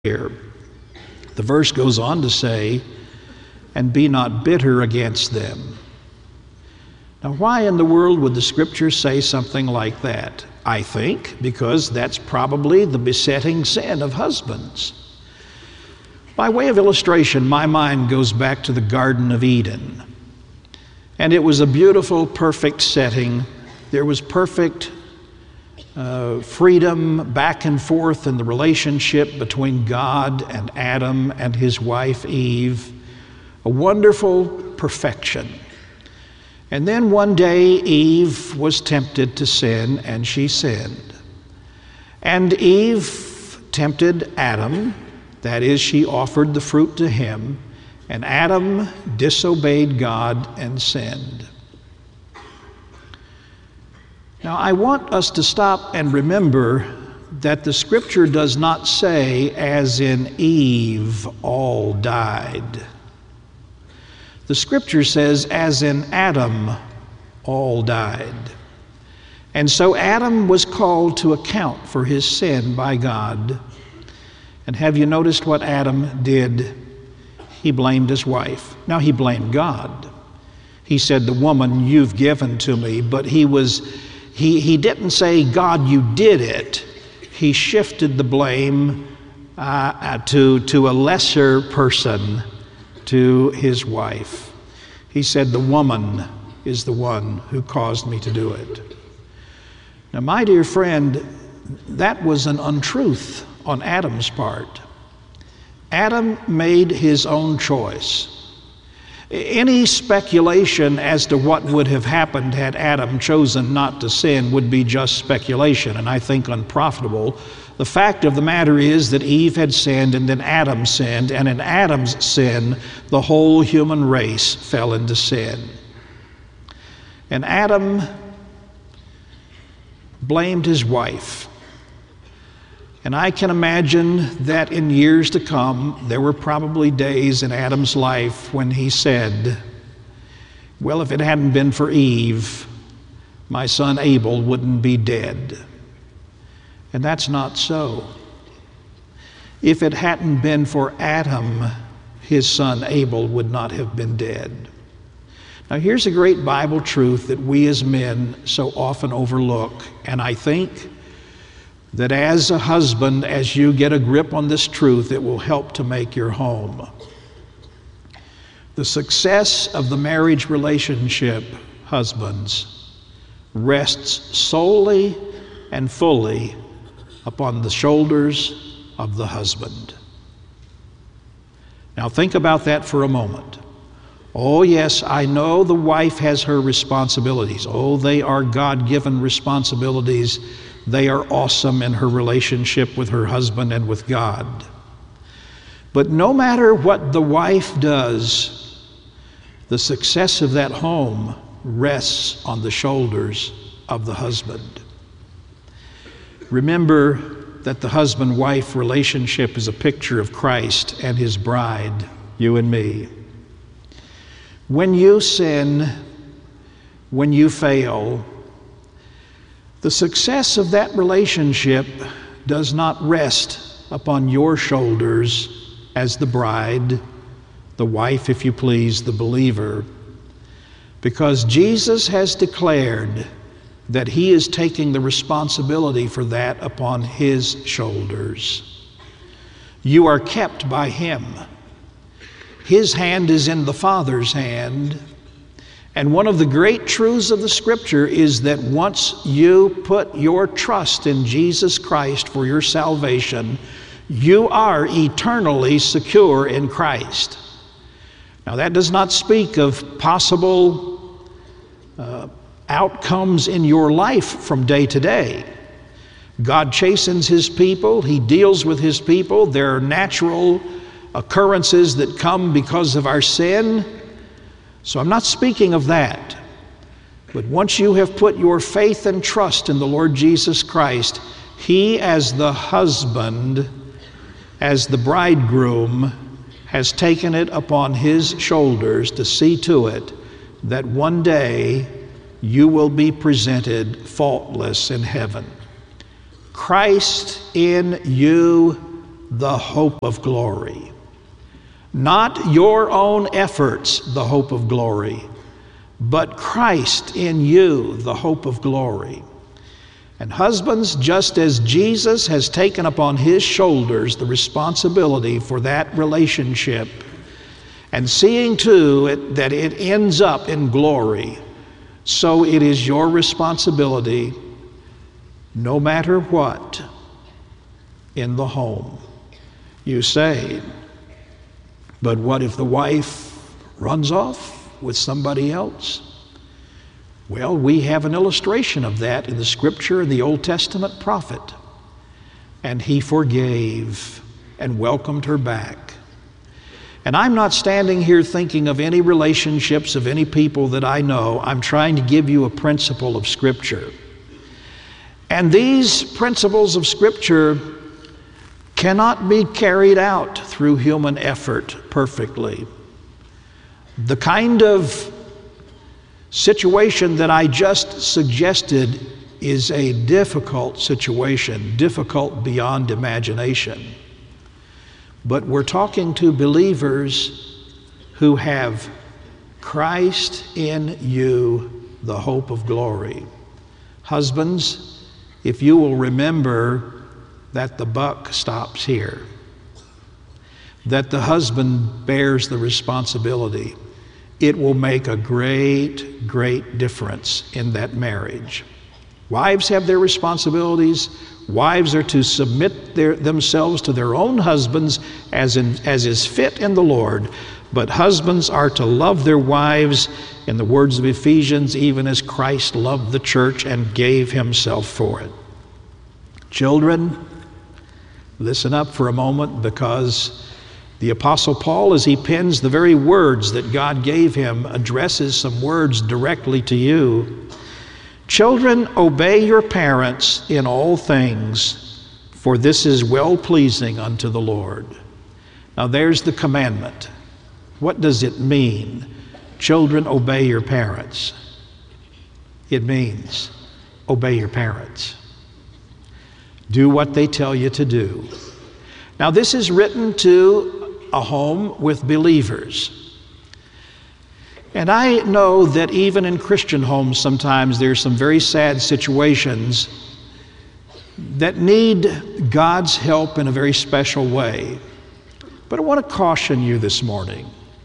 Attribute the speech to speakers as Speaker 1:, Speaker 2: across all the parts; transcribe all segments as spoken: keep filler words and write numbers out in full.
Speaker 1: here. The verse goes on to say, and be not bitter against them. Now, why in the world would the scripture say something like that? I think because that's probably the besetting sin of husbands. By way of illustration, my mind goes back to the Garden of Eden. And it was a beautiful, perfect setting. There was perfect uh, freedom back and forth in the relationship between God and Adam and his wife Eve. A wonderful perfection. And then one day Eve was tempted to sin, and she sinned. And Eve tempted Adam, that is, she offered the fruit to him, and Adam disobeyed God and sinned. Now, I want us to stop and remember that the scripture does not say, as in Eve, all died. The scripture says, as in Adam, all died. And so Adam was called to account for his sin by God. And have you noticed what Adam did? He blamed his wife. Now, he blamed God. He said, the woman you've given to me, but he was, he, he didn't say, God, you did it. He shifted the blame uh, to, to a lesser person, to his wife. He said, the woman is the one who caused me to do it. Now, my dear friend, that was an untruth on Adam's part. Adam made his own choice. Any speculation as to what would have happened had Adam chosen not to sin would be just speculation, and I think unprofitable. The fact of the matter is that Eve had sinned, and then Adam sinned, and in Adam's sin, the whole human race fell into sin. And Adam blamed his wife. And I can imagine that in years to come, there were probably days in Adam's life when he said, well, if it hadn't been for Eve, my son Abel wouldn't be dead. And that's not so. If it hadn't been for Adam, his son Abel would not have been dead. Now, here's a great Bible truth that we as men so often overlook, and I think that as a husband, as you get a grip on this truth, it will help to make your home. The success of the marriage relationship, husbands, rests solely and fully upon the shoulders of the husband. Now think about that for a moment. Oh yes, I know the wife has her responsibilities. Oh, they are God-given responsibilities. They are awesome in her relationship with her husband and with God. But no matter what the wife does, the success of that home rests on the shoulders of the husband. Remember that the husband-wife relationship is a picture of Christ and his bride, you and me. When you sin, when you fail, the success of that relationship does not rest upon your shoulders as the bride, the wife, if you please, the believer, because Jesus has declared that he is taking the responsibility for that upon his shoulders. You are kept by him. His hand is in the Father's hand. And one of the great truths of the scripture is that once you put your trust in Jesus Christ for your salvation, you are eternally secure in Christ. Now, that does not speak of possible uh, outcomes in your life from day to day. God chastens his people. He deals with his people. There are natural occurrences that come because of our sin. So I'm not speaking of that. But once you have put your faith and trust in the Lord Jesus Christ, he as the husband, as the bridegroom, has taken it upon his shoulders to see to it that one day you will be presented faultless in heaven. Christ in you, the hope of glory. Not your own efforts, the hope of glory, but Christ in you, the hope of glory. And husbands, just as Jesus has taken upon his shoulders the responsibility for that relationship, and seeing to it that it ends up in glory, so it is your responsibility, no matter what, in the home. You say, but what if the wife runs off with somebody else? Well, we have an illustration of that in the scripture in the Old Testament prophet. And he forgave and welcomed her back. And I'm not standing here thinking of any relationships of any people that I know. I'm trying to give you a principle of Scripture. And these principles of Scripture cannot be carried out through human effort perfectly. The kind of situation that I just suggested is a difficult situation, difficult beyond imagination. But we're talking to believers who have Christ in you, the hope of glory. Husbands, if you will remember that the buck stops here, that the husband bears the responsibility, it will make a great, great difference in that marriage. Wives have their responsibilities. Wives are to submit their, themselves to their own husbands as, in, as is fit in the Lord. But husbands are to love their wives, in the words of Ephesians, even as Christ loved the church and gave himself for it. Children, listen up for a moment, because the Apostle Paul, as he pens the very words that God gave him, addresses some words directly to you. Children, obey your parents in all things, for this is well-pleasing unto the Lord. Now there's the commandment. What does it mean? Children, obey your parents. It means obey your parents. Do what they tell you to do. Now this is written to a home with believers. And I know that even in Christian homes sometimes there's some very sad situations that need God's help in a very special way. But I want to caution you this morning.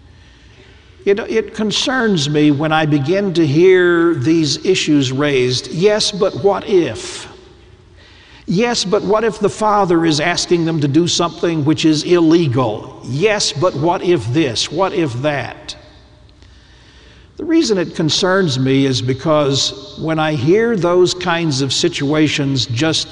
Speaker 1: It, it concerns me when I begin to hear these issues raised. Yes, but what if? Yes, but what if the father is asking them to do something which is illegal? Yes, but what if this? What if that? The reason it concerns me is because when I hear those kinds of situations just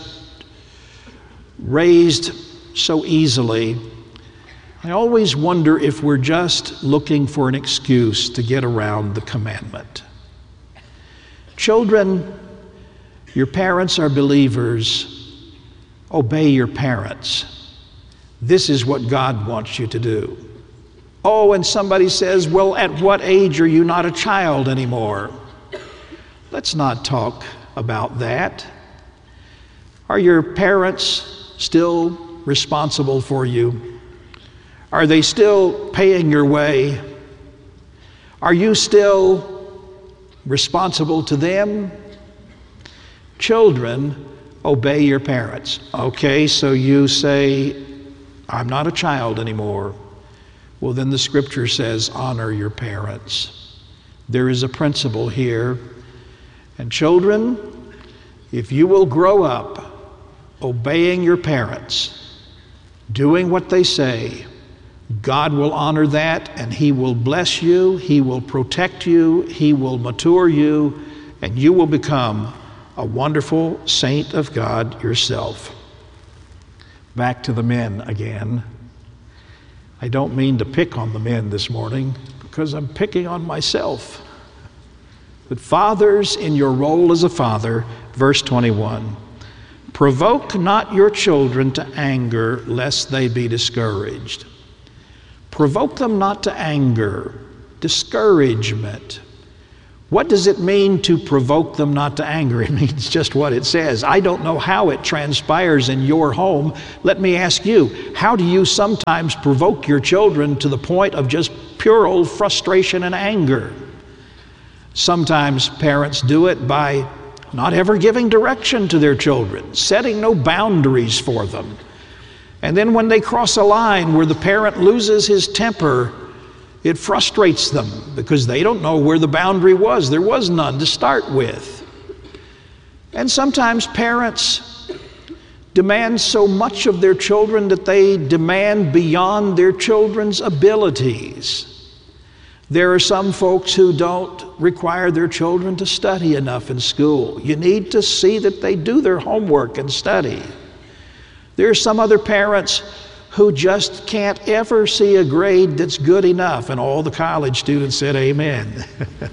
Speaker 1: raised so easily, I always wonder if we're just looking for an excuse to get around the commandment. Children, your parents are believers. Obey your parents. This is what God wants you to do. Oh, and somebody says, well, at what age are you not a child anymore? Let's not talk about that. Are your parents still responsible for you? Are they still paying your way? Are you still responsible to them? Children, obey your parents. Okay, so you say, I'm not a child anymore. Well, then the scripture says, honor your parents. There is a principle here. And children, if you will grow up obeying your parents, doing what they say, God will honor that, and He will bless you, He will protect you, He will mature you, and you will become a wonderful saint of God yourself. Back to the men again. I don't mean to pick on the men this morning, because I'm picking on myself. But fathers, in your role as a father, verse twenty-one, provoke not your children to anger, lest they be discouraged. Provoke them not to anger, discouragement. What does it mean to provoke them not to anger? It means just what it says. I don't know how it transpires in your home. Let me ask you, how do you sometimes provoke your children to the point of just pure old frustration and anger? Sometimes parents do it by not ever giving direction to their children, setting no boundaries for them. And then when they cross a line where the parent loses his temper, it frustrates them because they don't know where the boundary was. There was none to start with. And sometimes parents demand so much of their children that they demand beyond their children's abilities. There are some folks who don't require their children to study enough in school. You need to see that they do their homework and study. There are some other parents who just can't ever see a grade that's good enough, and all the college students said amen.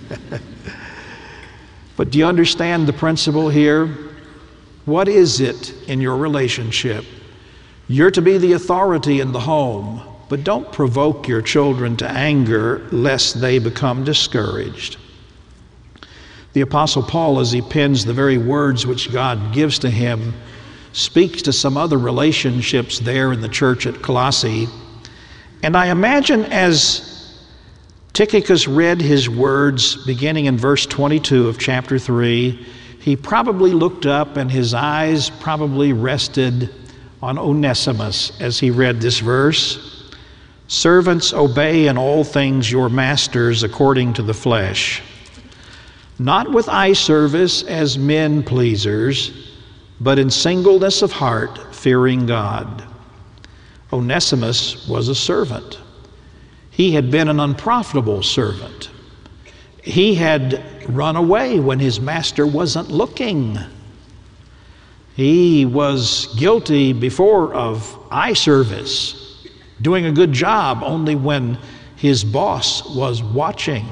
Speaker 1: But do you understand the principle here? What is it in your relationship? You're to be the authority in the home, but don't provoke your children to anger lest they become discouraged. The Apostle Paul, as he pens the very words which God gives to him, speaks to some other relationships there in the church at Colossae. And I imagine as Tychicus read his words beginning in verse twenty-two of chapter three, he probably looked up and his eyes probably rested on Onesimus as he read this verse. Servants, obey in all things your masters according to the flesh, not with eye service as men pleasers, but in singleness of heart, fearing God. Onesimus was a servant. He had been an unprofitable servant. He had run away when his master wasn't looking. He was guilty before of eye service, doing a good job only when his boss was watching.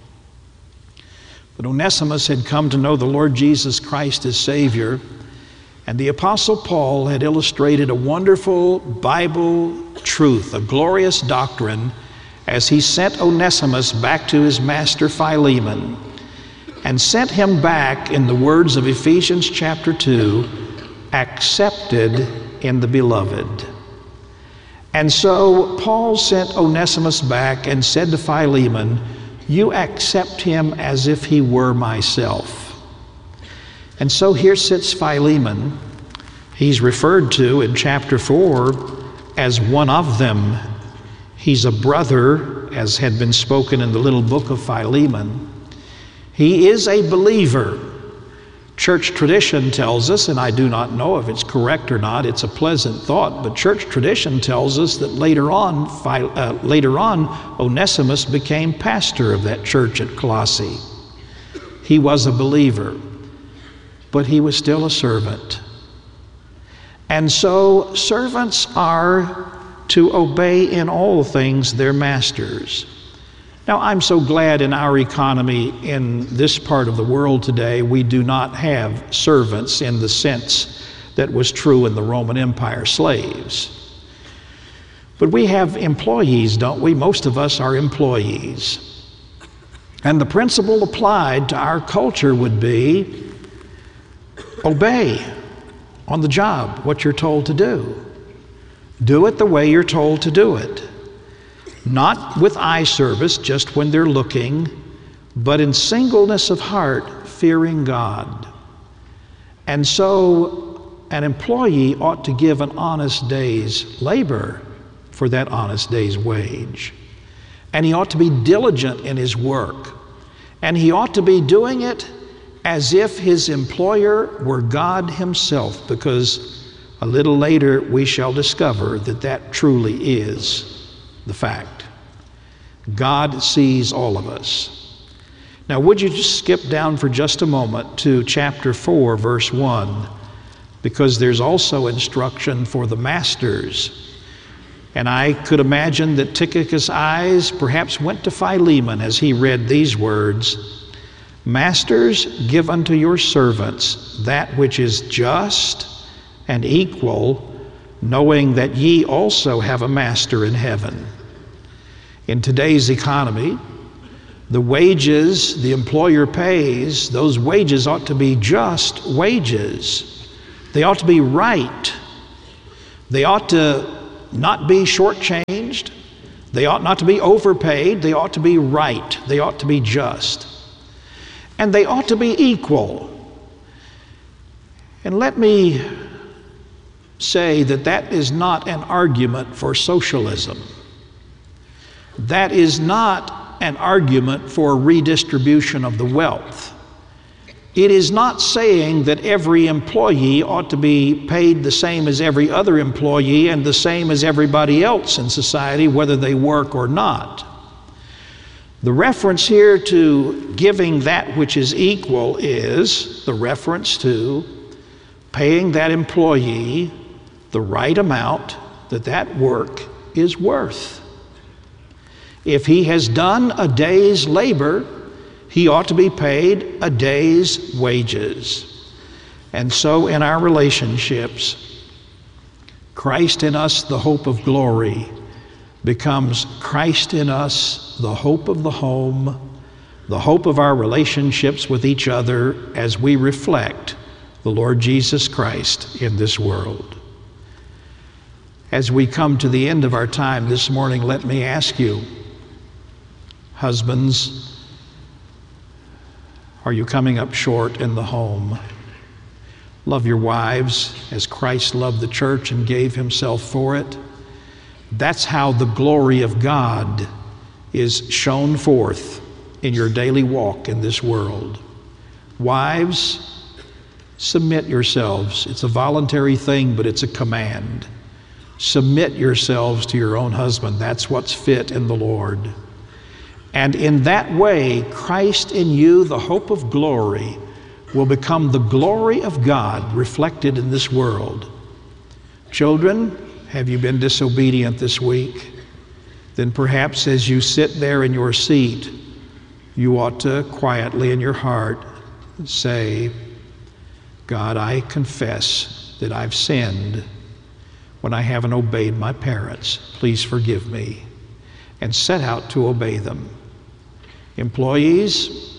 Speaker 1: But Onesimus had come to know the Lord Jesus Christ as Savior, and the Apostle Paul had illustrated a wonderful Bible truth, a glorious doctrine, as he sent Onesimus back to his master Philemon, and sent him back, in the words of Ephesians chapter two, accepted in the beloved. And so Paul sent Onesimus back and said to Philemon, you accept him as if he were myself. And so here sits Philemon. He's referred to in chapter four as one of them. He's a brother, as had been spoken in the little book of Philemon. He is a believer. Church tradition tells us, and I do not know if it's correct or not, it's a pleasant thought, but church tradition tells us that later on, uh, later on, Onesimus became pastor of that church at Colossae. He was a believer, but he was still a servant. And so servants are to obey in all things their masters. Now, I'm so glad in our economy in this part of the world today we do not have servants in the sense that was true in the Roman Empire, slaves. But we have employees, don't we? Most of us are employees. And the principle applied to our culture would be obey on the job what you're told to do. Do it the way you're told to do it. Not with eye service, just when they're looking, but in singleness of heart, fearing God. And so an employee ought to give an honest day's labor for that honest day's wage. And he ought to be diligent in his work. And he ought to be doing it as if his employer were God himself, because a little later we shall discover that that truly is the fact. God sees all of us. Now, would you just skip down for just a moment to chapter four, verse one, because there's also instruction for the masters. And I could imagine that Tychicus' eyes perhaps went to Philemon as he read these words, Masters, give unto your servants that which is just and equal, knowing that ye also have a master in heaven. In today's economy, The wages the employer pays, those wages ought to be just wages. They ought to be right. They ought to not be shortchanged. They ought not to be overpaid. They ought to be right. They ought to be just. And they ought to be equal. And let me say that that is not an argument for socialism. That is not an argument for redistribution of the wealth. It is not saying that every employee ought to be paid the same as every other employee and the same as everybody else in society, whether they work or not. The reference here to giving that which is equal is the reference to paying that employee the right amount that that work is worth. If he has done a day's labor, he ought to be paid a day's wages. And so in our relationships, Christ in us, the hope of glory, becomes Christ in us, the hope of the home, the hope of our relationships with each other as we reflect the Lord Jesus Christ in this world. As we come to the end of our time this morning, let me ask you, husbands, are you coming up short in the home? Love your wives as Christ loved the church and gave himself for it. That's how the glory of God is shown forth in your daily walk in this world. Wives, submit yourselves. It's a voluntary thing, but it's a command. Submit yourselves to your own husband. That's what's fit in the Lord. And in that way, Christ in you, the hope of glory, will become the glory of God reflected in this world. Children, have you been disobedient this week? Then perhaps as you sit there in your seat, you ought to quietly in your heart say, God, I confess that I've sinned when I haven't obeyed my parents. Please forgive me. And set out to obey them. Employees,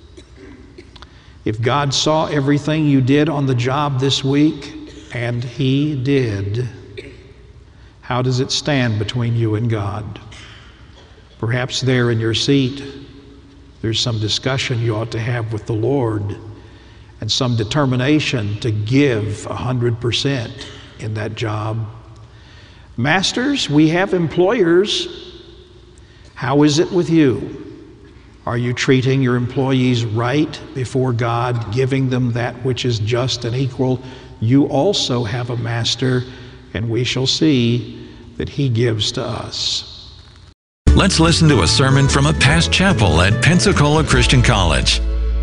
Speaker 1: if God saw everything you did on the job this week, and He did, how does it stand between you and God? Perhaps there in your seat, there's some discussion you ought to have with the Lord and some determination to give a hundred percent in that job. Masters, we have employers. How is it with you? Are you treating your employees right before God, giving them that which is just and equal? You also have a master, and we shall see that he gives to us.
Speaker 2: Let's listen to a sermon from a past chapel at Pensacola Christian College.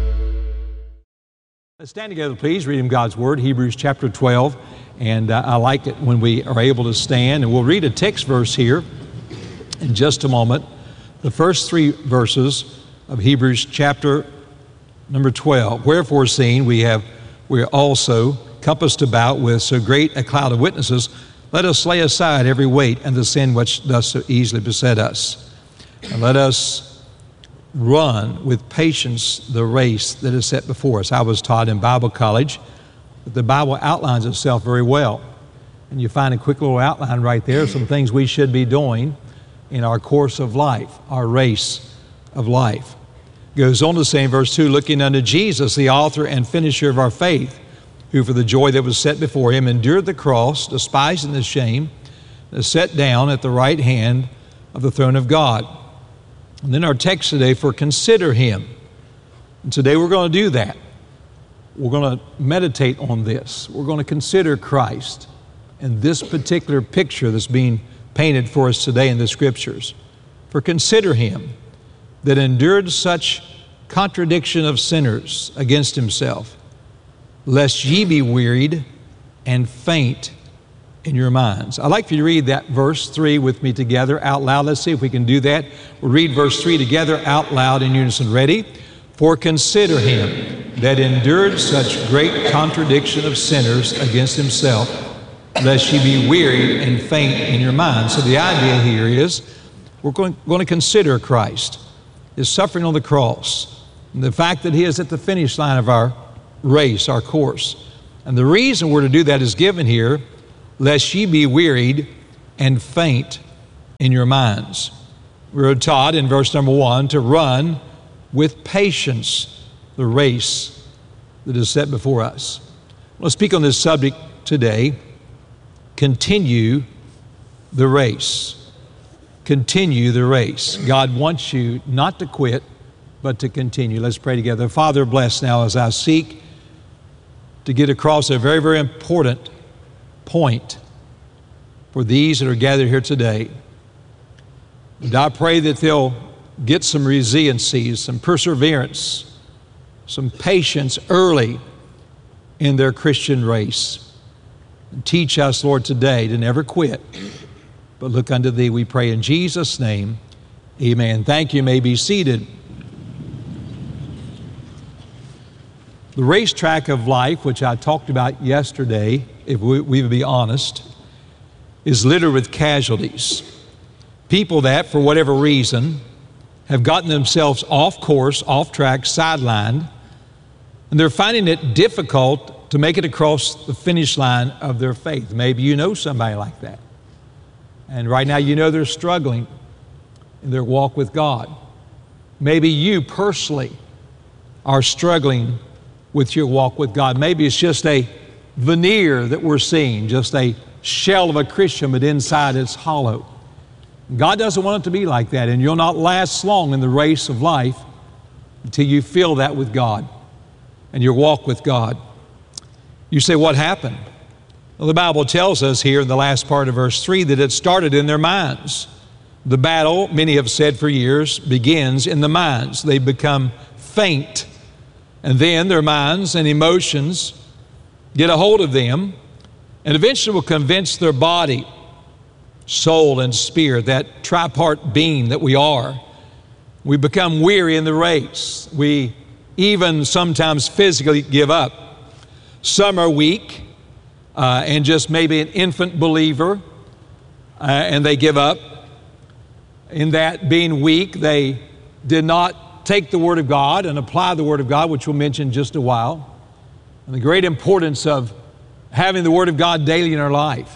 Speaker 3: Let's stand together, please, reading God's Word, Hebrews chapter twelve. And uh, I like it when we are able to stand. And we'll read a text verse here in just a moment. The first three verses of Hebrews chapter number twelve. Wherefore, seeing we have, we are also compassed about with so great a cloud of witnesses, let us lay aside every weight and the sin which does so easily beset us. And let us run with patience the race that is set before us. I was taught in Bible college that the Bible outlines itself very well. And you find a quick little outline right there of some things we should be doing in our course of life, our race of life. Goes on to say in verse two, looking unto Jesus, the author and finisher of our faith, who for the joy that was set before him endured the cross, despising the shame, and is set down at the right hand of the throne of God. And then our text today, for consider him. And today we're going to do that. We're going to meditate on this. We're going to consider Christ and this particular picture that's being painted for us today in the Scriptures. For consider him that endured such contradiction of sinners against himself, lest ye be wearied and faint in your minds. I'd like for you to read that verse three with me together out loud. Let's see if we can do that. We'll read verse three together out loud in unison. Ready? For consider him that endured such great contradiction of sinners against himself, lest ye be wearied and faint in your minds. So the idea here is we're going, going to consider Christ. His suffering on the cross, and the fact that He is at the finish line of our race, our course. And the reason we're to do that is given here, lest ye be wearied and faint in your minds. We're taught in verse number one to run with patience the race that is set before us. Let's speak on this subject today. Continue the race. Continue the race. God wants you not to quit, but to continue. Let's pray together. Father, bless now as I seek to get across a very, very important point for these that are gathered here today. And I pray that they'll get some resiliency, some perseverance, some patience early in their Christian race. And teach us, Lord, today to never quit, but look unto Thee, we pray in Jesus' name. Amen. Thank you. You may be seated. The racetrack of life, which I talked about yesterday, if we, we would be honest, is littered with casualties. People that, for whatever reason, have gotten themselves off course, off track, sidelined, and they're finding it difficult to make it across the finish line of their faith. Maybe you know somebody like that. And right now you know they're struggling in their walk with God. Maybe you personally are struggling with your walk with God. Maybe it's just a veneer that we're seeing, just a shell of a Christian, but inside it's hollow. God doesn't want it to be like that, and you'll not last long in the race of life until you feel that with God and your walk with God. You say, what happened? Well, the Bible tells us here in the last part of verse three that it started in their minds. The battle, many have said for years, begins in the minds. They become faint, and then their minds and emotions get a hold of them and eventually will convince their body, soul and spirit, that tripart being that we are. We become weary in the race. We even sometimes physically give up. Some are weak uh, and just maybe an infant believer uh, and they give up. In that being weak, they did not take the Word of God and apply the Word of God, which we'll mention in just a while. And the great importance of having the Word of God daily in our life.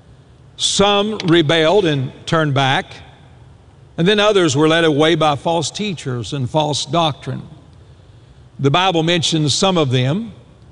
Speaker 3: Some rebelled and turned back, and then others were led away by false teachers and false doctrine. The Bible mentions some of them.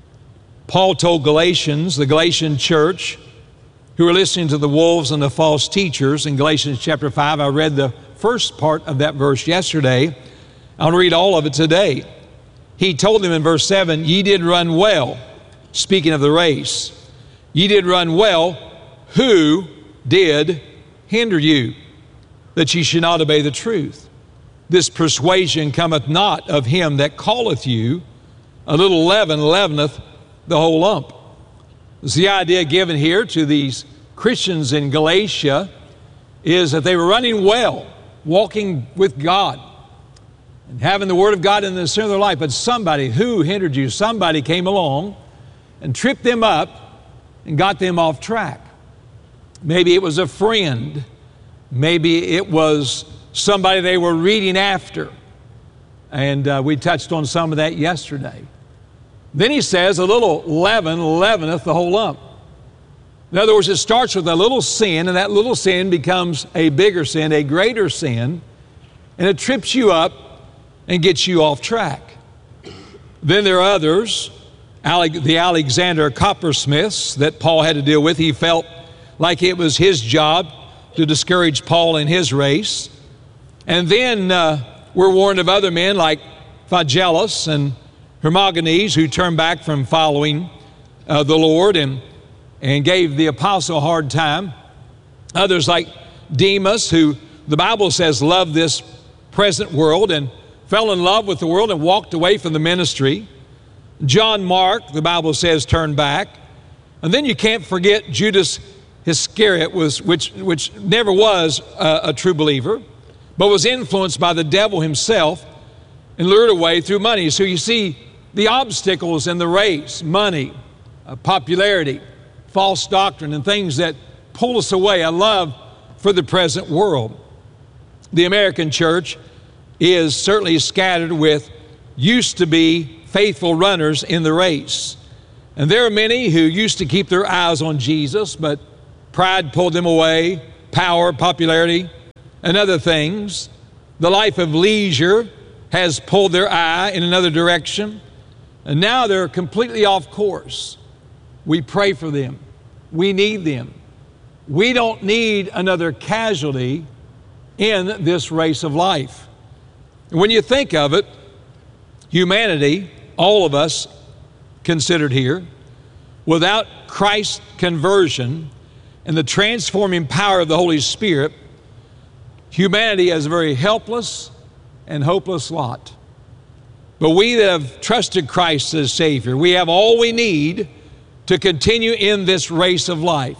Speaker 3: Paul told Galatians, the Galatian church, who were listening to the wolves and the false teachers in Galatians chapter five. I read the first part of that verse yesterday. I'll read all of it today. He told them in verse seven, ye did run well, speaking of the race. Ye did run well. Who did hinder you, that ye should not obey the truth? This persuasion cometh not of him that calleth you. A little leaven leaveneth the whole lump. It's the idea given here to these Christians in Galatia is that they were running well, walking with God, and having the Word of God in the center of their life. But somebody who hindered you, somebody came along and tripped them up and got them off track. Maybe it was a friend. Maybe it was somebody they were reading after. And uh, we touched on some of that yesterday. Then he says, a little leaven leaveneth the whole lump. In other words, it starts with a little sin, and that little sin becomes a bigger sin, a greater sin, and it trips you up and gets you off track. Then there are others, the Alexander coppersmiths that Paul had to deal with. He felt like it was his job to discourage Paul in his race. And then uh, we're warned of other men like Phygellus and Hermogenes, who turned back from following uh, the Lord and, and gave the apostle a hard time. Others like Demas, who the Bible says loved this present world and fell in love with the world and walked away from the ministry. John Mark, the Bible says, turned back. And then you can't forget Judas Iscariot, was, which, which never was a, a true believer, but was influenced by the devil himself and lured away through money. So you see the obstacles in the race: money, uh, popularity, false doctrine, and things that pull us away, a love for the present world. The American church is certainly scattered with used to be faithful runners in the race. And there are many who used to keep their eyes on Jesus, but pride pulled them away, power, popularity, and other things. The life of leisure has pulled their eye in another direction, and now they're completely off course. We pray for them. We need them. We don't need another casualty in this race of life. And when you think of it, humanity, all of us considered here, without Christ's conversion and the transforming power of the Holy Spirit, humanity is a very helpless and hopeless lot. But we that have trusted Christ as Savior, we have all we need to continue in this race of life.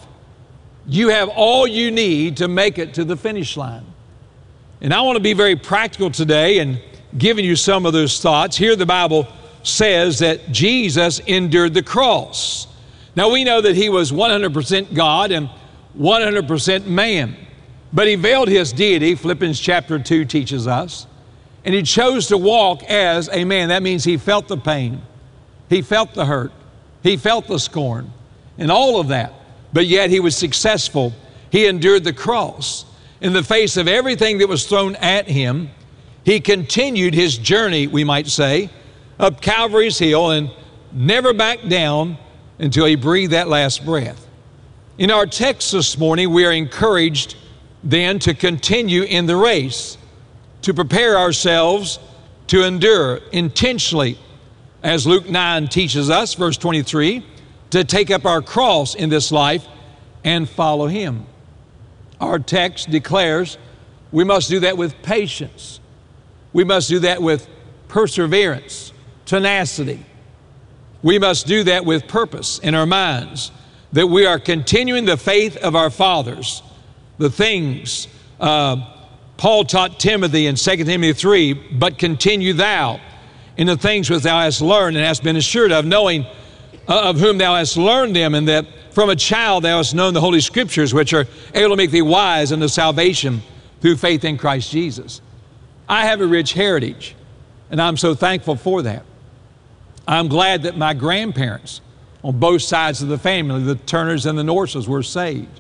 Speaker 3: You have all you need to make it to the finish line. And I want to be very practical today and giving you some of those thoughts. Here the Bible says that Jesus endured the cross. Now we know that he was one hundred percent God and one hundred percent man, but he veiled his deity, Philippians chapter two teaches us, and he chose to walk as a man. That means he felt the pain, he felt the hurt, he felt the scorn, and all of that, but yet he was successful. He endured the cross. In the face of everything that was thrown at him, he continued his journey, we might say, up Calvary's hill and never backed down until he breathed that last breath. In our text this morning, we are encouraged then to continue in the race, to prepare ourselves to endure intentionally, as Luke nine teaches us, verse twenty-three, to take up our cross in this life and follow him. Our text declares we must do that with patience. We must do that with perseverance, tenacity. We must do that with purpose in our minds, that we are continuing the faith of our fathers, the things uh, Paul taught Timothy in Second Timothy three, but continue thou in the things which thou hast learned and hast been assured of, knowing uh, of whom thou hast learned them, and that from a child thou hast known the Holy Scriptures, which are able to make thee wise unto salvation through faith in Christ Jesus. I have a rich heritage, and I'm so thankful for that. I'm glad that my grandparents on both sides of the family, the Turners and the Norses, were saved.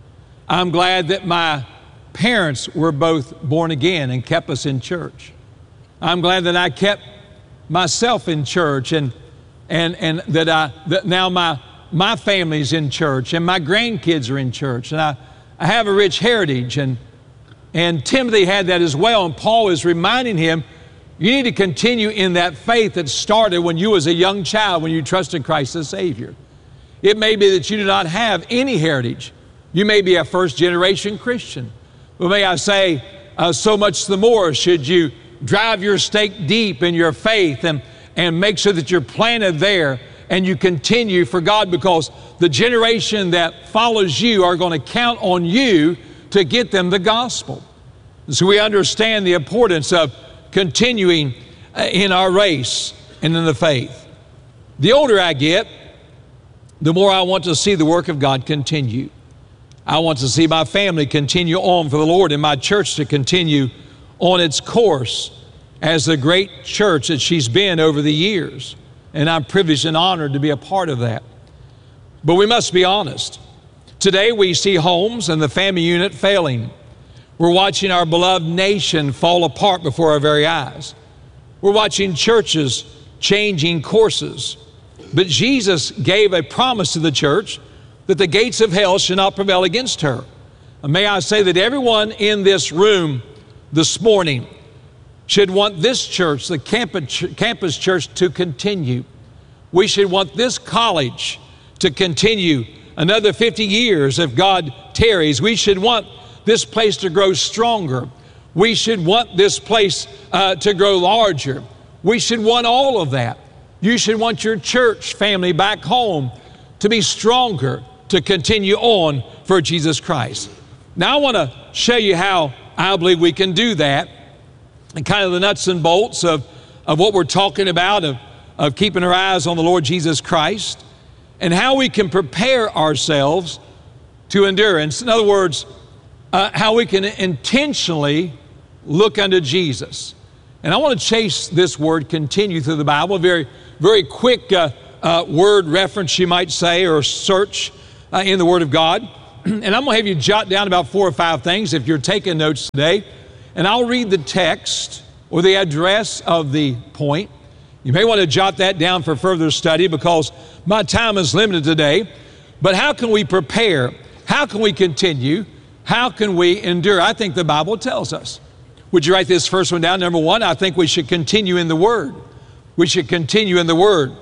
Speaker 3: I'm glad that my parents were both born again and kept us in church. I'm glad that I kept myself in church, and and and that I that now my my family's in church and my grandkids are in church, and I, I have a rich heritage, and and Timothy had that as well, and Paul is reminding him, you need to continue in that faith that started when you was a young child, when you trusted Christ as Savior. It may be that you do not have any heritage. You may be a first generation Christian, but may I say, uh, so much the more should you drive your stake deep in your faith and, and make sure that you're planted there and you continue for God, because the generation that follows you are going to count on you to get them the gospel. So we understand the importance of continuing in our race and in the faith. The older I get, the more I want to see the work of God continue. I want to see my family continue on for the Lord and my church to continue on its course as the great church that she's been over the years. And I'm privileged and honored to be a part of that. But we must be honest. Today we see homes and the family unit failing. We're watching our beloved nation fall apart before our very eyes. We're watching churches changing courses. But Jesus gave a promise to the church that the gates of hell shall not prevail against her. And may I say that everyone in this room this morning should want this church, the campus church, to continue. We should want this college to continue another fifty years if God tarries. We should want this place to grow stronger. We should want this place uh, to grow larger. We should want all of that. You should want your church family back home to be stronger, to continue on for Jesus Christ. Now I want to show you how I believe we can do that, and kind of the nuts and bolts of, of what we're talking about, of, of keeping our eyes on the Lord Jesus Christ, and how we can prepare ourselves to endurance. In other words, uh, how we can intentionally look unto Jesus. And I want to chase this word continue through the Bible. A very, very quick uh, uh, word reference, you might say, or search uh, in the Word of God. And I'm going to have you jot down about four or five things if you're taking notes today. And I'll read the text or the address of the point. You may want to jot that down for further study because my time is limited today. But how can we prepare? How can we continue? How can we endure? I think the Bible tells us. Would you write this first one down? Number one, I think we should continue in the Word. We should continue in the Word.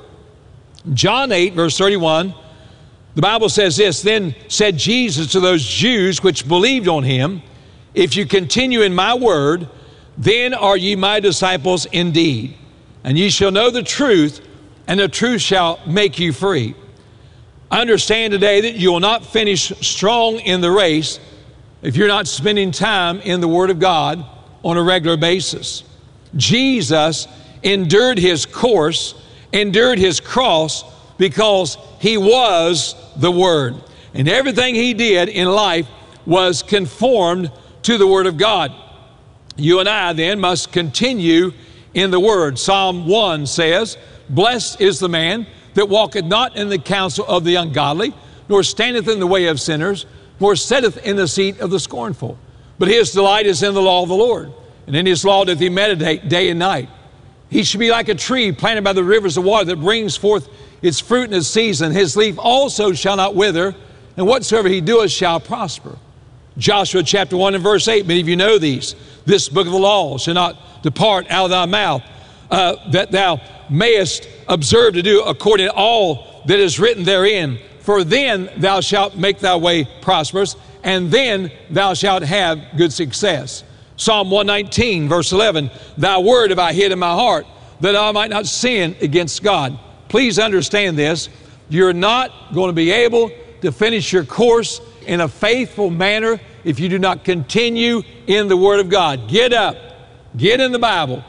Speaker 3: John eight, verse thirty-one, the Bible says this, "Then said Jesus to those Jews which believed on him, If you continue in my word, then are ye my disciples indeed. And ye shall know the truth, and the truth shall make you free." Understand today that you will not finish strong in the race if you're not spending time in the Word of God on a regular basis. Jesus endured his course, endured his cross, because he was the Word. And everything he did in life was conformed to the Word of God. You and I then must continue in the Word. Psalm one says, "Blessed is the man that walketh not in the counsel of the ungodly, nor standeth in the way of sinners, nor sitteth in the seat of the scornful. But his delight is in the law of the Lord, and in his law doth he meditate day and night. He should be like a tree planted by the rivers of water that brings forth its fruit in its season. His leaf also shall not wither, and whatsoever he doeth shall prosper." Joshua chapter one and verse eight, many of you know these. "This book of the law shall not depart out of thy mouth, uh, that thou mayest observe to do according to all that is written therein. For then thou shalt make thy way prosperous, and then thou shalt have good success." Psalm one nineteen, verse eleven, "Thy word have I hid in my heart, that I might not sin against God." Please understand this. You're not going to be able to finish your course in a faithful manner if you do not continue in the Word of God. Get up, get in the Bible,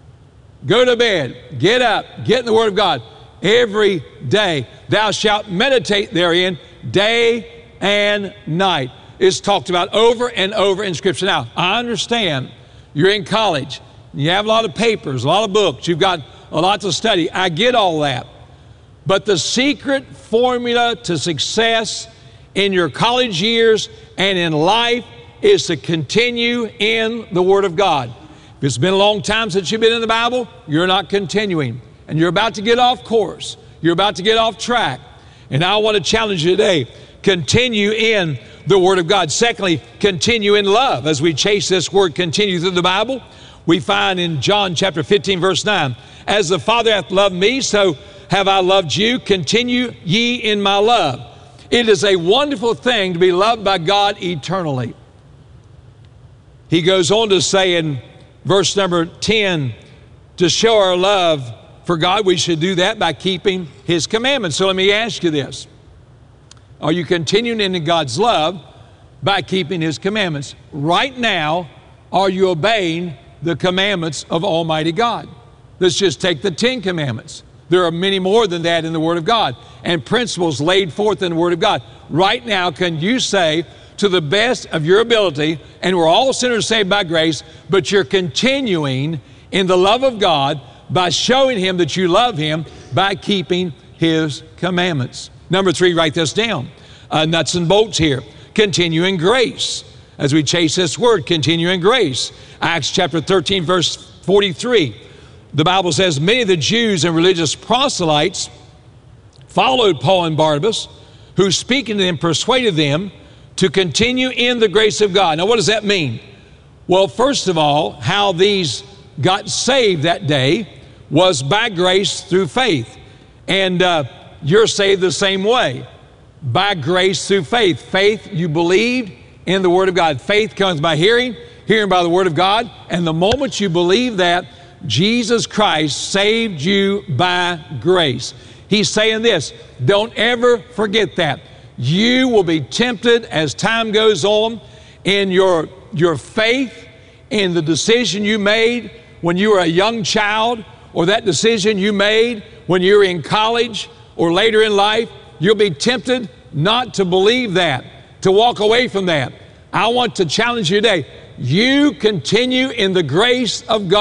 Speaker 3: go to bed, get up, get in the Word of God every day. "Thou shalt meditate therein day and night." It's talked about over and over in Scripture. Now, I understand you're in college, you have a lot of papers, a lot of books, you've got a lot to study. I get all that. But the secret formula to success in your college years and in life is to continue in the Word of God. If it's been a long time since you've been in the Bible, you're not continuing. And you're about to get off course. You're about to get off track. And I want to challenge you today. Continue in the Word of God. Secondly, continue in love. As we chase this word continue through the Bible, we find in John chapter fifteen, verse nine, "As the Father hath loved me, so have I loved you. Continue ye in my love." It is a wonderful thing to be loved by God eternally. He goes on to say in verse number ten, to show our love for God, we should do that by keeping His commandments. So let me ask you this. Are you continuing in God's love by keeping His commandments? Right now, are you obeying the commandments of Almighty God? Let's just take the Ten Commandments. There are many more than that in the Word of God, and principles laid forth in the Word of God. Right now, can you say, to the best of your ability, and we're all sinners saved by grace, but you're continuing in the love of God by showing Him that you love Him by keeping His commandments? Number three, write this down. Uh, nuts and bolts here. Continue in grace. As we chase this word, continue in grace. Acts chapter thirteen, verse forty-three. The Bible says, "Many of the Jews and religious proselytes followed Paul and Barnabas, who speaking to them persuaded them to continue in the grace of God." Now, what does that mean? Well, first of all, how these got saved that day was by grace through faith. And uh, you're saved the same way, by grace through faith. Faith, you believed in the Word of God. Faith comes by hearing, hearing by the Word of God. And the moment you believe that, Jesus Christ saved you by grace. He's saying this, don't ever forget that. You will be tempted as time goes on in your, your faith, in the decision you made when you were a young child, or that decision you made when you were in college or later in life. You'll be tempted not to believe that, to walk away from that. I want to challenge you today. You continue in the grace of God.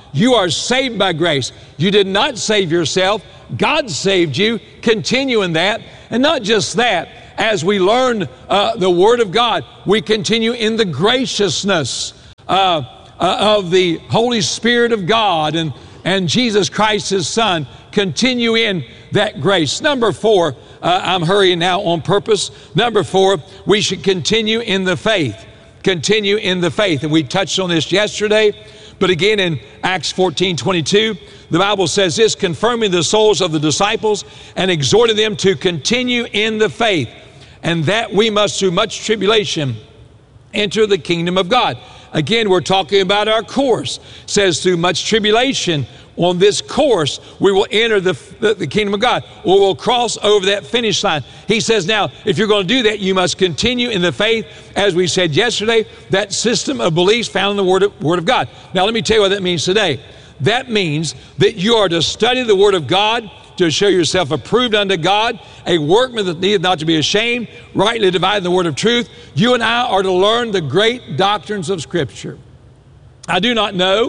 Speaker 3: You are saved by grace. You did not save yourself. God saved you. Continue in that. And not just that, as we learn uh, the Word of God, we continue in the graciousness uh, uh, of the Holy Spirit of God and, and Jesus Christ, His Son. Continue in that grace. Number four, uh, I'm hurrying now on purpose. Number four, we should continue in the faith. Continue in the faith. And we touched on this yesterday, but again in Acts fourteen twenty-two, the Bible says this, confirming the souls of the disciples and exhorting them to continue in the faith, and that we must through much tribulation enter the kingdom of God. Again, we're talking about our course. It says through much tribulation on this course, we will enter the, the, the kingdom of God, or we'll cross over that finish line. He says, now, if you're going to do that, you must continue in the faith, as we said yesterday, that system of beliefs found in the Word of, Word of God. Now, let me tell you what that means today. That means that you are to study the Word of God to show yourself approved unto God, a workman that needeth not to be ashamed, rightly dividing the word of truth. You and I are to learn the great doctrines of Scripture. I do not know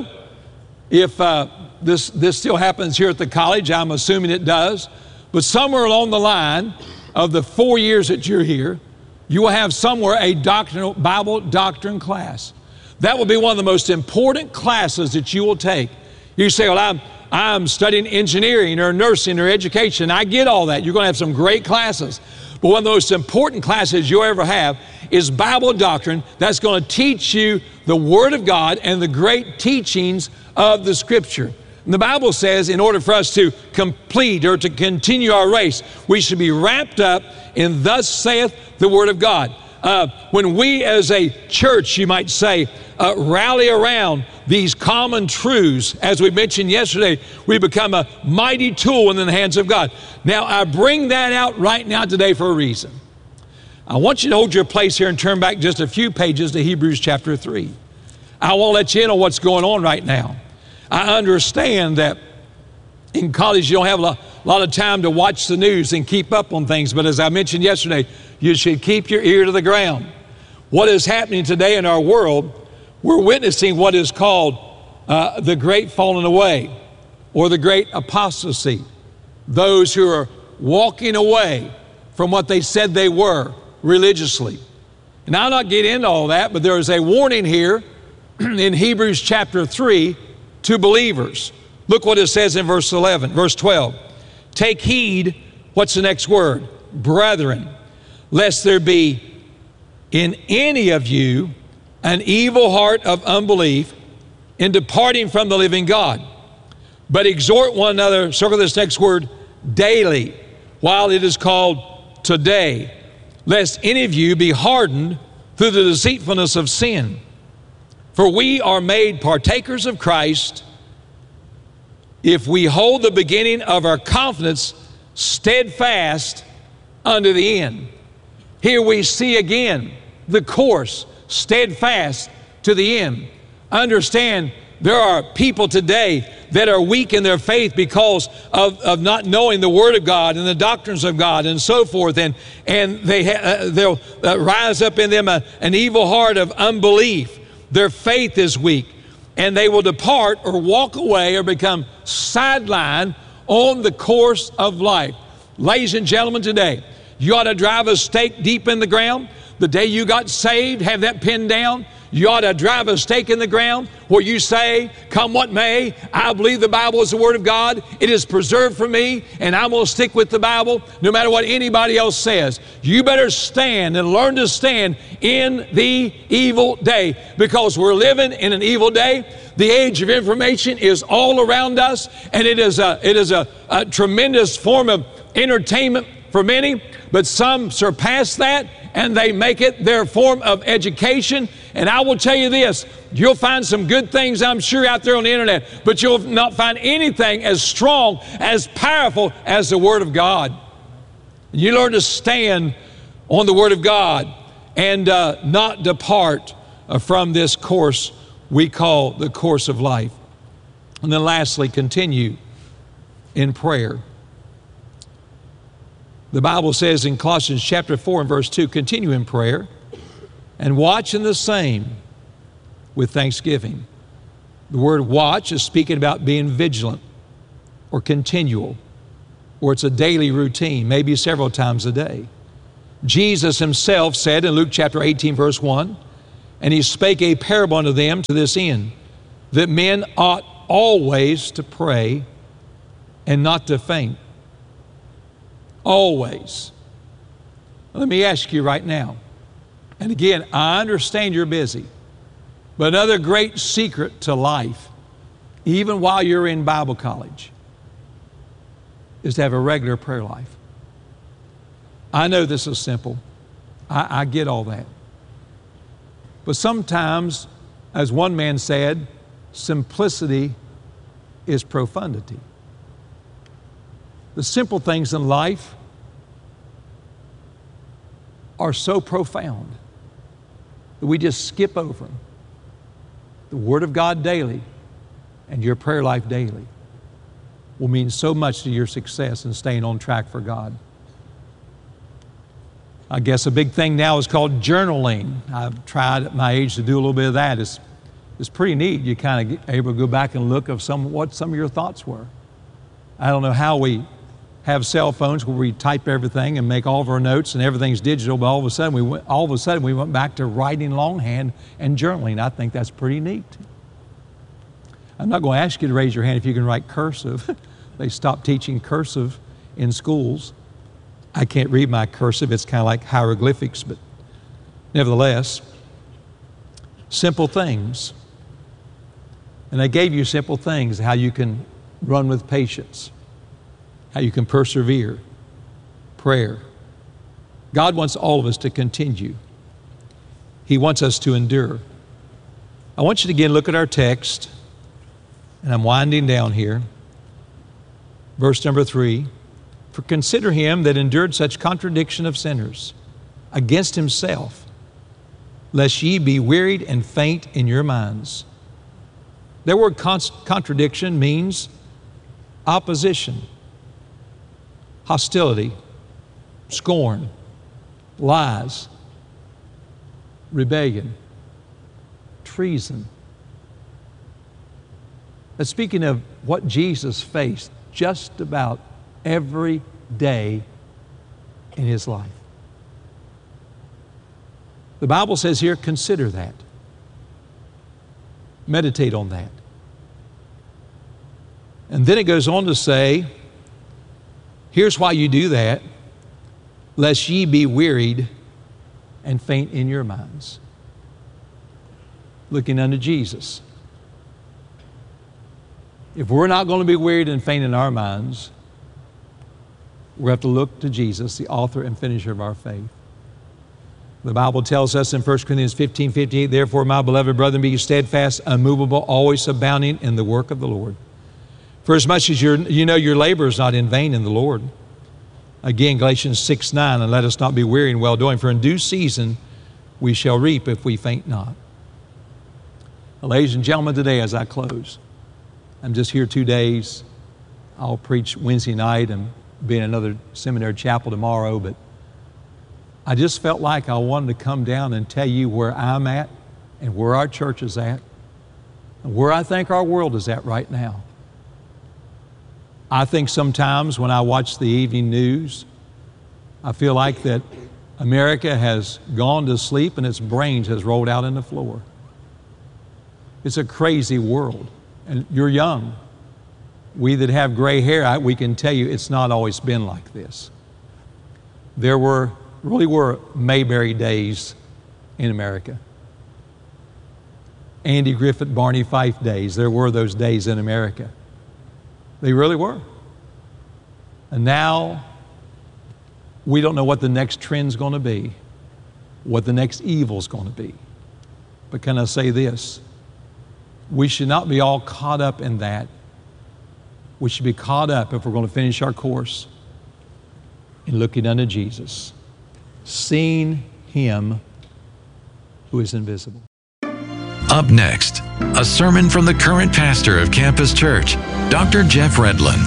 Speaker 3: if uh, this, this still happens here at the college. I'm assuming it does. But somewhere along the line of the four years that you're here, you will have somewhere a doctrinal, Bible doctrine class. That will be one of the most important classes that you will take. You say, well, I'm, I'm studying engineering or nursing or education. I get all that. You're going to have some great classes. But one of the most important classes you'll ever have is Bible doctrine. That's going to teach you the Word of God and the great teachings of the Scripture. And the Bible says in order for us to complete or to continue our race, we should be wrapped up in thus saith the Word of God. Uh, when we as a church, you might say, uh, rally around these common truths, as we mentioned yesterday, we become a mighty tool in the hands of God. Now, I bring that out right now today for a reason. I want you to hold your place here and turn back just a few pages to Hebrews chapter three. I won't let you in on what's going on right now. I understand that in college you don't have a lot, a lot of time to watch the news and keep up on things, but as I mentioned yesterday, you should keep your ear to the ground. What is happening today in our world, we're witnessing what is called uh, the great falling away or the great apostasy. Those who are walking away from what they said they were religiously. And I'll not get into all that, but there is a warning here in Hebrews chapter three to believers. Look what it says in verse eleven, verse twelve. Take heed, what's the next word? Brethren, lest there be in any of you an evil heart of unbelief in departing from the living God. But exhort one another, circle this next word, daily, while it is called today, lest any of you be hardened through the deceitfulness of sin. For we are made partakers of Christ if we hold the beginning of our confidence steadfast unto the end. Here we see again the course, steadfast to the end. Understand, there are people today that are weak in their faith because of, of not knowing the Word of God and the doctrines of God and so forth. And, and they ha- uh, they'll uh, rise up in them a, an evil heart of unbelief. Their faith is weak, and they will depart or walk away or become sidelined on the course of life. Ladies and gentlemen, today, you ought to drive a stake deep in the ground. The day you got saved, have that pinned down. You ought to drive a stake in the ground where you say, come what may, I believe the Bible is the Word of God. It is preserved for me, and I'm going to stick with the Bible no matter what anybody else says. You better stand and learn to stand in the evil day, because we're living in an evil day. The age of information is all around us, and it is a, it is a, a tremendous form of entertainment for many, but some surpass that and they make it their form of education. And I will tell you this, you'll find some good things, I'm sure, out there on the internet, but you'll not find anything as strong, as powerful as the Word of God. You learn to stand on the Word of God and uh, not depart uh, from this course we call the course of life. And then lastly, continue in prayer. The Bible says in Colossians chapter four and verse two, continue in prayer and watch in the same with thanksgiving. The word watch is speaking about being vigilant or continual, or it's a daily routine, maybe several times a day. Jesus himself said in Luke chapter eighteen, verse one, and he spake a parable unto them to this end, that men ought always to pray and not to faint. Always. Let me ask you right now, and again, I understand you're busy, but another great secret to life, even while you're in Bible college, is to have a regular prayer life. I know this is simple. I, I get all that. But sometimes, as one man said, simplicity is profundity. The simple things in life are so profound that we just skip over them. The Word of God daily and your prayer life daily will mean so much to your success in staying on track for God. I guess a big thing now is called journaling. I've tried at my age to do a little bit of that. It's, it's pretty neat. You kind of get able to go back and look of some, what some of your thoughts were. I don't know how we have cell phones where we type everything and make all of our notes and everything's digital, but all of a sudden we went, all of a sudden we went back to writing longhand and journaling. I think that's pretty neat. I'm not going to ask you to raise your hand if you can write cursive. They stopped teaching cursive in schools. I can't read my cursive. It's kind of like hieroglyphics, but nevertheless, simple things. And I gave you simple things, how you can run with patience, how you can persevere, prayer. God wants all of us to continue. He wants us to endure. I want you to again look at our text, and I'm winding down here. Verse number three, for consider him that endured such contradiction of sinners against himself, lest ye be wearied and faint in your minds. That word contradiction means opposition, hostility, scorn, lies, rebellion, treason. But speaking of what Jesus faced just about every day in his life. The Bible says here, consider that. Meditate on that. And then it goes on to say, here's why you do that, lest ye be wearied and faint in your minds. Looking unto Jesus. If we're not going to be wearied and faint in our minds, we have to look to Jesus, the author and finisher of our faith. The Bible tells us in First Corinthians fifteen fifty-eight, therefore, my beloved brethren, be steadfast, unmovable, always abounding in the work of the Lord. For as much as you're, you know your labor is not in vain in the Lord. Again, Galatians six nine, and let us not be weary in well-doing, for in due season we shall reap if we faint not. Well, ladies and gentlemen, today as I close, I'm just here two days. I'll preach Wednesday night and be in another seminary chapel tomorrow, but I just felt like I wanted to come down and tell you where I'm at and where our church is at and where I think our world is at right now. I think sometimes when I watch the evening news, I feel like that America has gone to sleep and its brains has rolled out on the floor. It's a crazy world, and you're young. We that have gray hair, we can tell you it's not always been like this. There were, really were Mayberry days in America. Andy Griffith, Barney Fife days. There were those days in America. They really were. And now we don't know what the next trend's going to be, what the next evil's going to be. But can I say this? We should not be all caught up in that. We should be caught up, if we're going to finish our course, in looking unto Jesus, seeing Him who is invisible.
Speaker 2: Up next, a sermon from the current pastor of Campus Church, Doctor Jeff Redlin.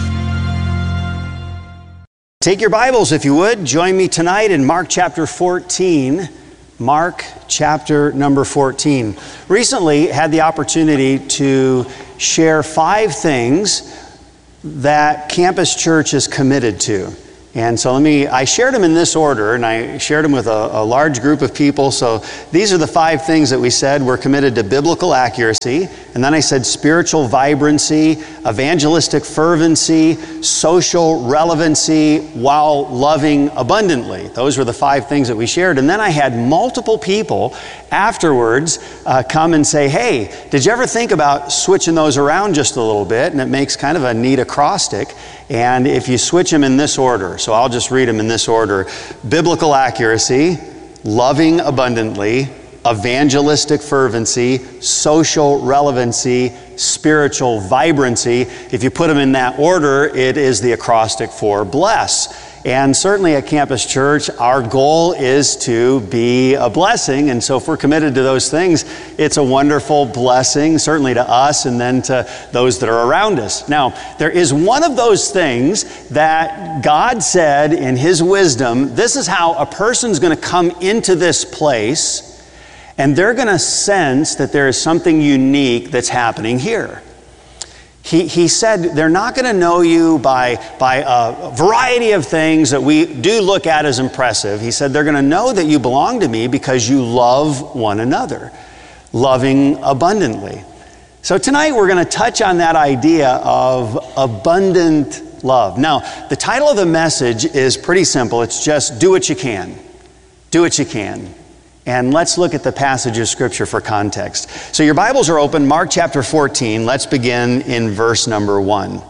Speaker 4: Take your Bibles, if you would. Join me tonight in Mark chapter fourteen. Mark chapter number fourteen. Recently had the opportunity to share five things that Campus Church is committed to. And so let me, I shared them in this order, and I shared them with a, a large group of people. So these are the five things that we said. We're committed to biblical accuracy. And then I said spiritual vibrancy, evangelistic fervency, social relevancy, while loving abundantly. Those were the five things that we shared. And then I had multiple people afterwards uh, come and say, hey, did you ever think about switching those around just a little bit? And it makes kind of a neat acrostic. And if you switch them in this order, so I'll just read them in this order: biblical accuracy, loving abundantly, evangelistic fervency, social relevancy, spiritual vibrancy. If you put them in that order, it is the acrostic for bless. And certainly at Campus Church, our goal is to be a blessing. And so if we're committed to those things, it's a wonderful blessing, certainly to us and then to those that are around us. Now, there is one of those things that God said in His wisdom, this is how a person's going to come into this place, and they're going to sense that there is something unique that's happening here. He, he said they're not going to know you by, by a variety of things that we do look at as impressive. He said they're going to know that you belong to me because you love one another, loving abundantly. So tonight we're going to touch on that idea of abundant love. Now, the title of the message is pretty simple. It's just do what you can. Do what you can. And let's look at the passage of Scripture for context. So your Bibles are open, Mark chapter fourteen. Let's begin in verse number one.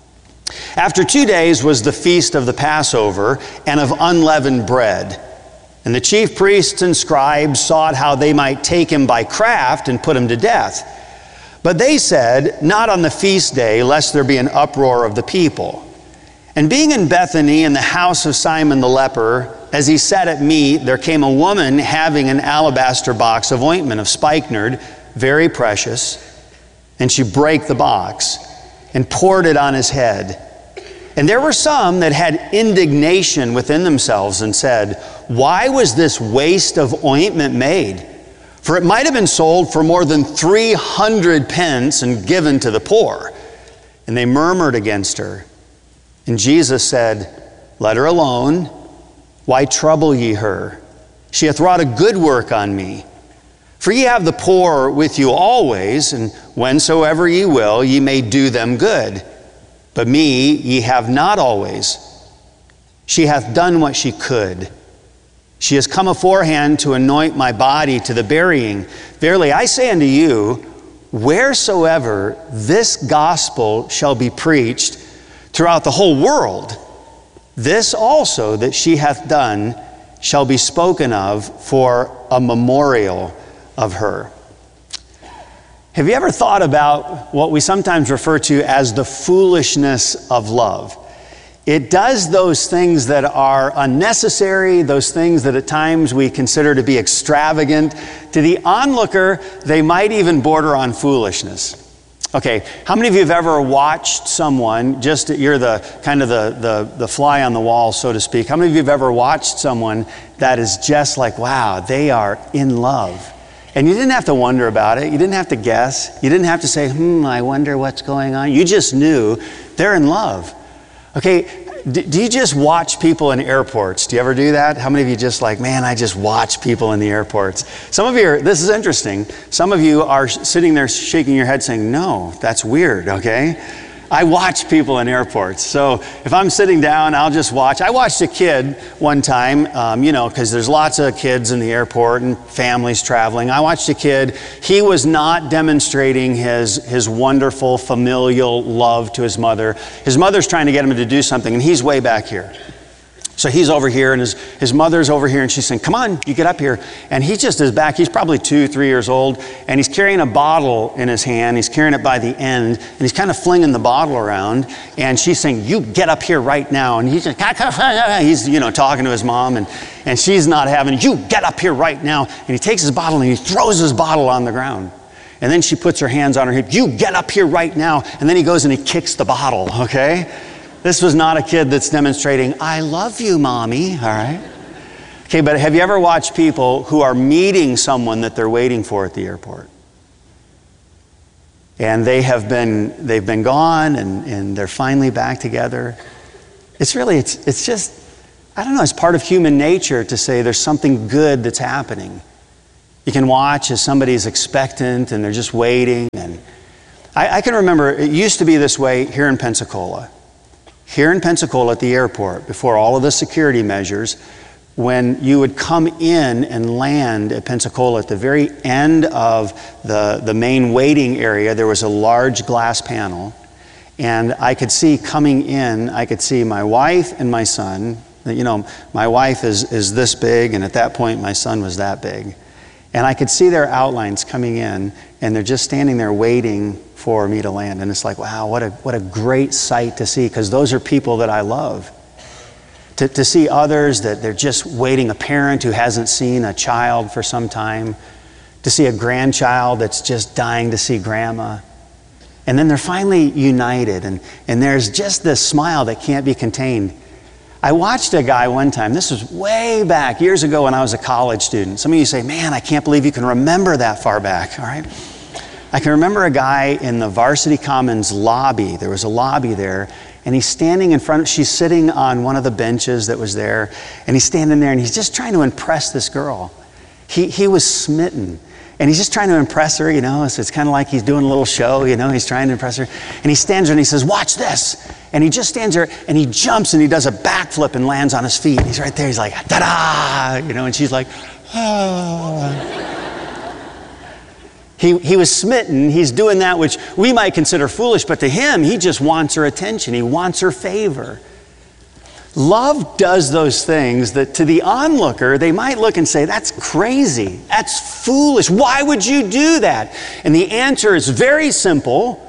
Speaker 4: After two days was the feast of the Passover and of unleavened bread. And the chief priests and scribes sought how they might take him by craft and put him to death. But they said, not on the feast day, lest there be an uproar of the people. And being in Bethany in the house of Simon the leper, as he sat at meat, there came a woman having an alabaster box of ointment of spikenard, very precious. And she brake the box and poured it on his head. And there were some that had indignation within themselves and said, why was this waste of ointment made? For it might have been sold for more than three hundred pence and given to the poor. And they murmured against her. And Jesus said, let her alone. Why trouble ye her? She hath wrought a good work on me. For ye have the poor with you always, and whensoever ye will, ye may do them good. But me ye have not always. She hath done what she could. She has come aforehand to anoint my body to the burying. Verily I say unto you, wheresoever this gospel shall be preached throughout the whole world, this also that she hath done shall be spoken of for a memorial of her. Have you ever thought about what we sometimes refer to as the foolishness of love? It does those things that are unnecessary, those things that at times we consider to be extravagant. To the onlooker, they might even border on foolishness. Okay, how many of you have ever watched someone, just you're the kind of the, the, the fly on the wall, so to speak. How many of you have ever watched someone that is just like, wow, they are in love? And you didn't have to wonder about it. You didn't have to guess. You didn't have to say, hmm, I wonder what's going on. You just knew they're in love. Okay, do, do you just watch people in airports? Do you ever do that? How many of you just like, man, I just watch people in the airports? Some of you are, this is interesting. Some of you are sitting there shaking your head saying, no, that's weird, okay? I watch people in airports. So if I'm sitting down, I'll just watch. I watched a kid one time, um, you know, because there's lots of kids in the airport and families traveling. I watched a kid. He was not demonstrating his, his wonderful familial love to his mother. His mother's trying to get him to do something, and he's way back here. So he's over here, and his, his mother's over here, and she's saying, come on, you get up here. And he just is back. He's probably two, three years old, and he's carrying a bottle in his hand. He's carrying it by the end, and he's kind of flinging the bottle around. And she's saying, you get up here right now. And he's just, he's, you know, talking to his mom, and, and she's not having it. You get up here right now. And he takes his bottle, and he throws his bottle on the ground. And then she puts her hands on her hip. You get up here right now. And then he goes and he kicks the bottle, okay? This was not a kid that's demonstrating, I love you, mommy, all right? Okay, but have you ever watched people who are meeting someone that they're waiting for at the airport? And they have been, they've been gone and, and they're finally back together. It's really, it's, it's just, I don't know, it's part of human nature to say there's something good that's happening. You can watch as somebody's expectant and they're just waiting. And I, I can remember, it used to be this way here in Pensacola. Here in Pensacola at the airport, before all of the security measures, when you would come in and land at Pensacola, at the very end of the, the main waiting area, there was a large glass panel. And I could see coming in, I could see my wife and my son. You know, my wife is, is this big, and at that point my son was that big. And I could see their outlines coming in, and they're just standing there waiting for me to land. And it's like, wow, what a, what a great sight to see, because those are people that I love. To, to see others that they're just waiting, a parent who hasn't seen a child for some time, to see a grandchild that's just dying to see grandma. And then they're finally united, and, and there's just this smile that can't be contained. I watched a guy one time, this was way back, years ago when I was a college student. Some of you say, man, I can't believe you can remember that far back, all right? I can remember a guy in the Varsity Commons lobby. There was a lobby there, and he's standing in front, she's sitting on one of the benches that was there, and he's standing there and he's just trying to impress this girl. He, he was smitten. And he's just trying to impress her, you know, so it's kind of like he's doing a little show, you know, he's trying to impress her. And he stands there and he says, watch this. And he just stands there and he jumps and he does a backflip and lands on his feet. And he's right there, he's like, ta-da, you know, and she's like, ah. He, he was smitten. He's doing that which we might consider foolish, but to him, he just wants her attention. He wants her favor. Love does those things that to the onlooker, they might look and say, that's crazy. That's foolish. Why would you do that? And the answer is very simple.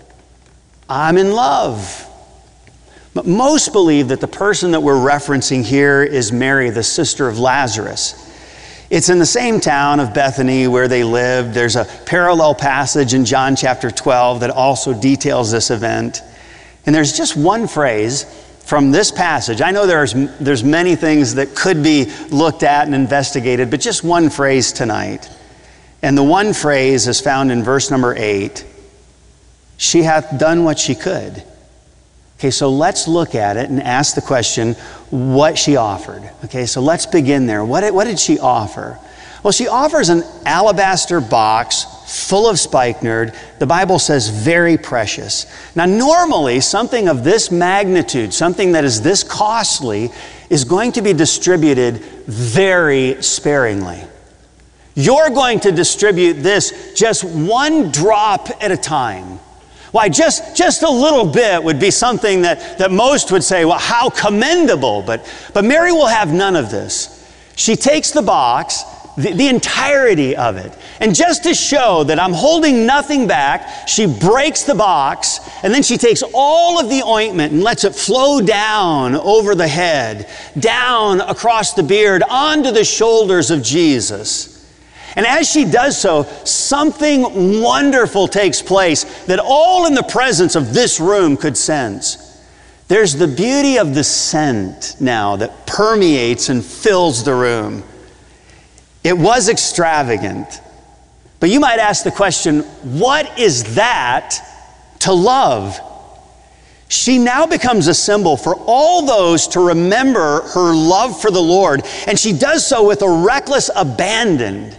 Speaker 4: I'm in love. But most believe that the person that we're referencing here is Mary, the sister of Lazarus. It's in the same town of Bethany where they lived. There's a parallel passage in John chapter twelve that also details this event. And there's just one phrase from this passage. I know there's, there's many things that could be looked at and investigated, but just one phrase tonight. And the one phrase is found in verse number eight. She hath done what she could. Okay, so let's look at it and ask the question, what she offered. Okay, so let's begin there. What did, what did she offer? Well, she offers an alabaster box full of spikenard. The Bible says very precious. Now, normally, something of this magnitude, something that is this costly, is going to be distributed very sparingly. You're going to distribute this just one drop at a time. Why, just, just a little bit would be something that, that most would say, well, how commendable. But, but Mary will have none of this. She takes the box, the, the entirety of it. And just to show that I'm holding nothing back, she breaks the box, and then she takes all of the ointment and lets it flow down over the head, down across the beard, onto the shoulders of Jesus. And as she does so, something wonderful takes place that all in the presence of this room could sense. There's the beauty of the scent now that permeates and fills the room. It was extravagant. But you might ask the question, what is that to love? She now becomes a symbol for all those to remember her love for the Lord. And she does so with a reckless abandon.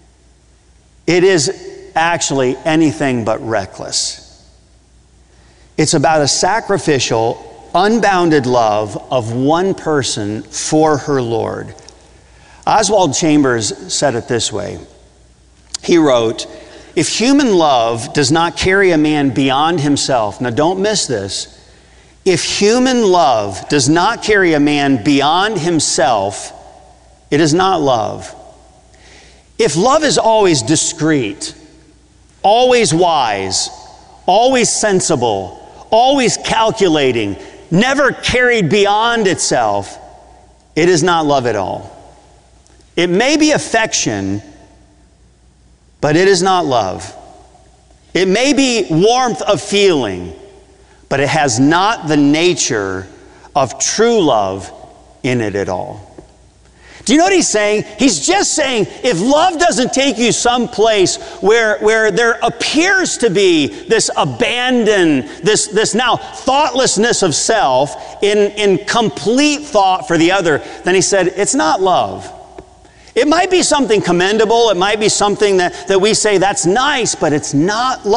Speaker 4: It is actually anything but reckless. It's about a sacrificial, unbounded love of one person for her Lord. Oswald Chambers said it this way. He wrote, if human love does not carry a man beyond himself, now don't miss this, if human love does not carry a man beyond himself, it is not love. If love is always discreet, always wise, always sensible, always calculating, never carried beyond itself, it is not love at all. It may be affection, but it is not love. It may be warmth of feeling, but it has not the nature of true love in it at all. Do you know what he's saying? He's just saying, if love doesn't take you someplace where, where there appears to be this abandon, this, this now thoughtlessness of self in, in complete thought for the other, then he said, it's not love. It might be something commendable. It might be something that, that we say that's nice, but it's not love.